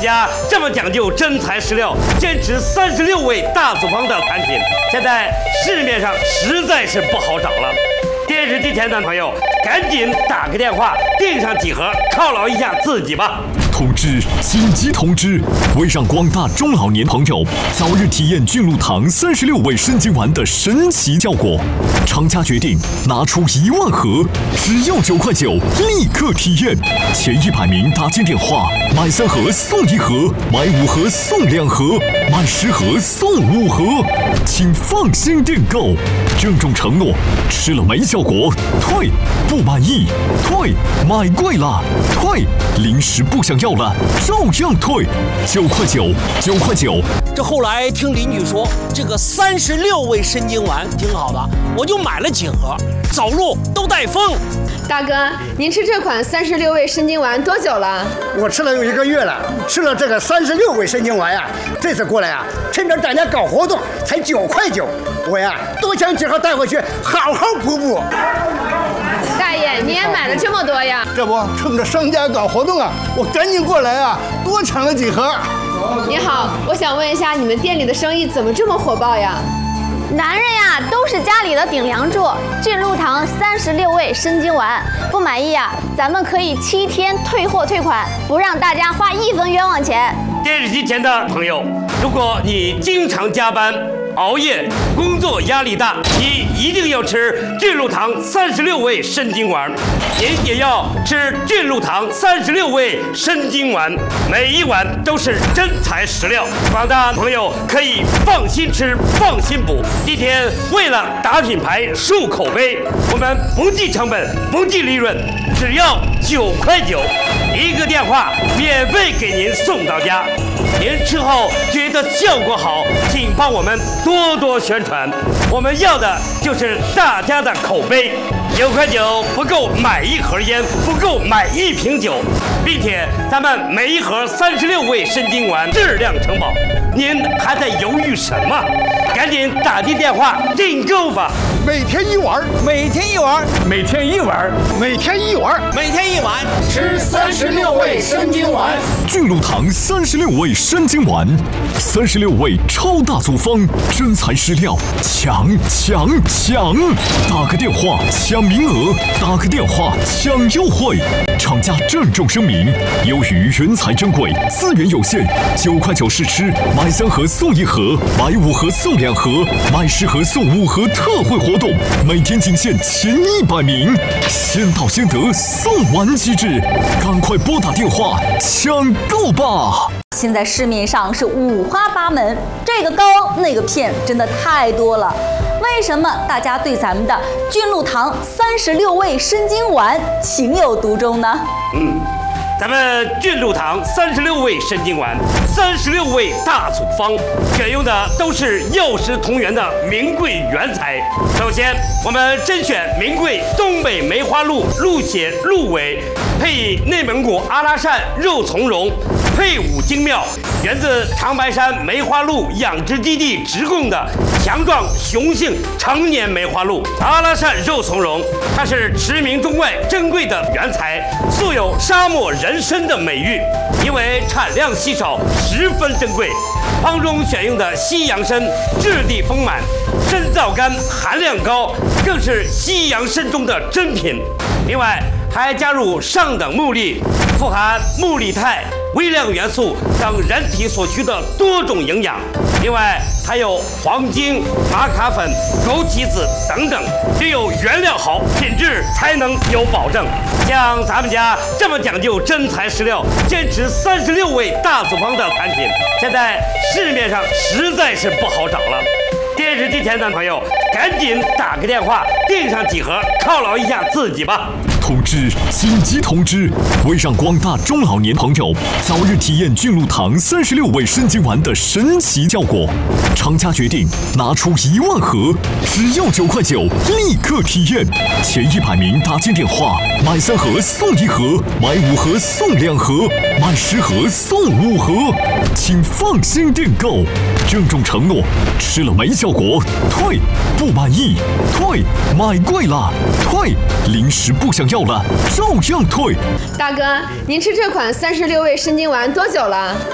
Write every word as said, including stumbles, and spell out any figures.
家这么讲究真材实料，坚持三十六味大组方的产品，现在市面上实在是不好找了。电视机前的朋友，赶紧打个电话订上几盒，犒劳一下自己吧。 通知！紧急通知！为让广大中老年朋友早日体验菌露堂三十六味生津丸的神奇效果，厂家决定拿出一万盒，只要九块九，立刻体验。前一百名打进电话，买三盒送一盒，买五盒送两盒，买十盒送五盒，请放心订购。郑重承诺，吃了没效果退，不满意退，买贵了退，临时不想要了照样退，九块九，九块九。 这后来听邻居说，这个三十六味生津丸挺好的，我就买了几盒，走路都带风。 大哥，您吃这款三十六味生津丸多久了？ 我吃了有一个月了，吃了这个三十六味生津丸呀，这次过来呀，趁着大家搞活动，才九块九，我呀多抢几盒带回去，好好补补。 大爷，你也买了这么多呀？ 这不，趁着商家搞活动啊，我赶紧过来啊，多抢了几盒。 你好，我想问一下，你们店里的生意怎么这么火爆呀？ 男人呀，都是家里的顶梁柱。菌露堂三十六味生津丸，不满意啊，咱们可以七天退货退款，不让大家花一分冤枉钱。 电视机前的朋友，如果你经常加班、熬夜，工作压力大，你一定要吃菌露堂三十六味生津丸，您也要吃菌露堂三十六味生津丸，每一碗都是真材实料，广大朋友可以放心吃，放心补。今天为了打品牌、树口碑，我们不计成本，不计利润，只要九块九，一个电话免费给您送到家。您吃后觉得效果好，请帮我们多多宣传，我们要的就是大家的口碑。九块九不够买一盒烟，不够买一瓶酒，并且咱们每一盒三十六味生津丸质量承保，您还在犹豫什么？赶紧打进电话订购吧！ 每天一碗， 每天一碗， 每天一碗，每天一碗， 每天一碗， 吃三十六味生津丸。 菌露堂三十六味生津丸，三十六味超大组方，真材实料，抢抢抢！打个电话抢名额，打个电话抢优惠。厂家郑重声明：由于原材珍贵，资源有限，九块九试吃，买三盒送一盒，买五盒送两盒，买十盒送五盒特惠活动，每天仅限前一百名，先到先得，送完即止，赶快拨打电话抢购吧！ 现在市面上是五花八门，这个膏那个片真的太多了。为什么大家对咱们的菌露堂三十六味生津丸情有独钟呢？ 嗯，咱们菌露堂三十六味生津丸，三十六味大组方，选用的都是药食同源的名贵原材。首先，我们甄选名贵东北梅花鹿鹿血鹿尾，配以内蒙古阿拉善肉苁蓉，配伍精妙，源自长白山梅花鹿养殖基地直供的强壮雄性成年梅花鹿。阿拉善肉苁蓉，它是驰名中外珍贵的原材，素有沙漠人参的美誉，因为产量稀少，十分珍贵。汤中选用的西洋参质地丰满，参皂苷含量高，更是西洋参中的珍品。另外还加入上等木粒，富含木力肽、微量元素等人体所需的多种营养。另外还有黄精、玛卡粉、枸杞子等等，只有原料好，品质才能有保证。像咱们家这么讲究真材实料，坚持三十六味大组方的产品，现在市面上实在是不好找了。电视机前的朋友，赶紧打个电话订上几盒，犒劳一下自己吧。 通知！紧急通知！为让广大中老年朋友早日体验菌露堂三十六味生津丸的神奇效果，厂家决定拿出一万盒，只要九块九，立刻体验。前一百名打进电话，买三盒送一盒，买五盒送两盒，买十盒送五盒，请放心订购。郑重承诺：吃了没效果退，不满意退，买贵了退，临时不想要了照样退。 大哥，您吃这款三十六味生津丸多久了？